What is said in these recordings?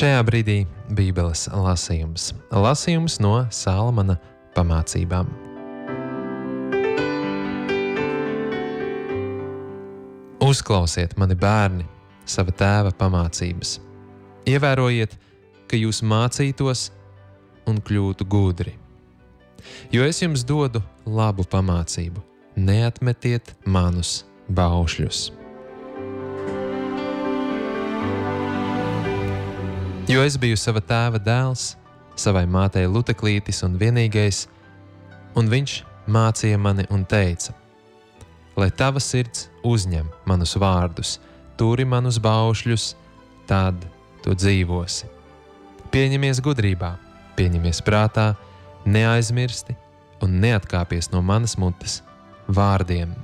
Šajā brīdī Bībeles lasījums. Lasījums no Salamana pamācībām. Uzklausiet, mani bērni, sava tēva pamācības. Ievērojiet, ka jūs mācītos un kļūtu gudri. Jo es jums dodu labu pamācību. Neatmetiet manus baušļus. Jo es biju sava tēva dēls, savai mātei luteklītis un vienīgais, un viņš mācīja mani un teica: lai tava sirds uzņem manus vārdus, turi manus baušļus, tad tu dzīvosi. Pieņemies gudrībā, pieņemies prātā, neaizmirsti un neatkāpies no manas mutes vārdiem.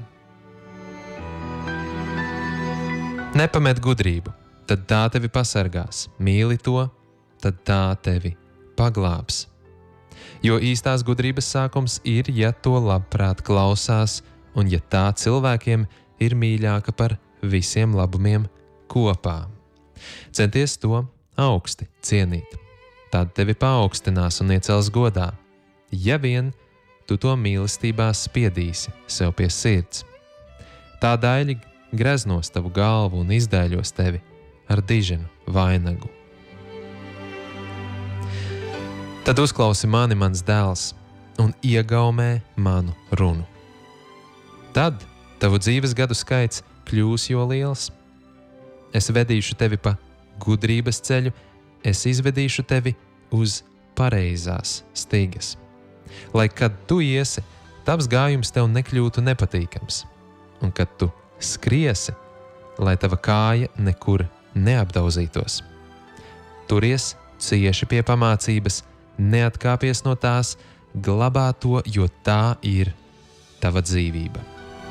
Nepamet gudrību, tad tā tevi pasargās, mīli to, tad tā tevi paglābs. Jo īstās gudrības sākums ir, ja to labprāt klausās, un ja tā cilvēkiem ir mīļāka par visiem labumiem kopā. Centies to augsti cienīt, tad tevi paaugstinās un iecels godā, ja vien tu to mīlestībā spiedīsi sev pie sirds. Tā daļi greznos tavu galvu un izdēļos tevi ar diženu vainagu. Tad uzklausi mani, mans dēls, un iegaumē manu runu. Tad tavu dzīves gadu skaits kļūs jo liels. Es vedīšu tevi pa gudrības ceļu, es izvedīšu tevi uz pareizās stīgas. Lai kad tu iesi, tavs gājums tev nekļūtu nepatīkams, un kad tu skriesi, lai tava kāja nekur neapdauzītos. Turies cieši pie pamācības, neatkāpies no tās, glabā to, jo tā ir tava dzīvība.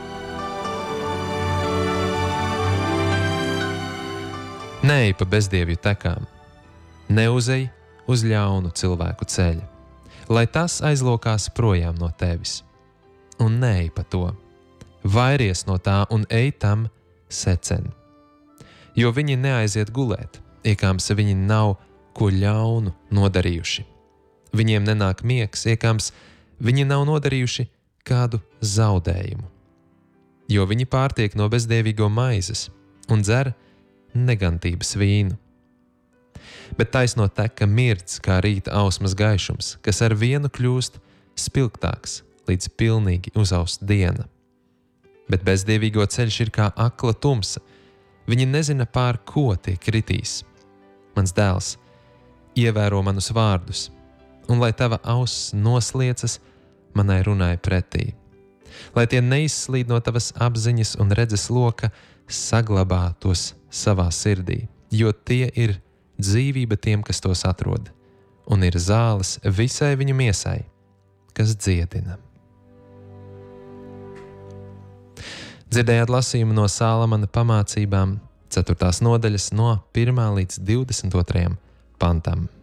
Neej pa bezdievju tekām, neuzej uz ļaunu cilvēku ceļa, lai tas aizlokās projām no tevis, un neej pa to, vairies no tā un ej tam secen. Jo viņi neaiziet gulēt, iekāms viņi nav ko ļaunu nodarījuši. Viņiem nenāk miegs, iekāms viņi nav nodarījuši kādu zaudējumu. Jo viņi pārtiek no bezdievīgo maizes un dzer negantības vīnu. Bet taisno teka mirdz kā rīta ausmas gaišums, kas ar vienu kļūst spilgtāks, līdz pilnīgi uzaust diena. Bet bezdievīgo ceļš ir kā akla tumsa, viņi nezina pār ko tie kritīs. Mans dēls, ievēro manus vārdus, un lai tava auss nosliecas manai runai pretī. Lai tie neizslīd no tavas apziņas un redzes loka, saglabā tos savā sirdī, jo tie ir dzīvība tiem, kas tos atrod, un ir zāles visai viņu miesai, kas dziedina. Dzirdējāt lasījumu no Salamana pamācībām, 4. nodaļas no 1. līdz 22. pantam.